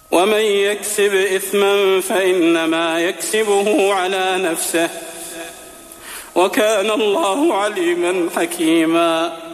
ومن يكسب إثما فإنما يكسبه على نفسه وكان الله عليما حكيما.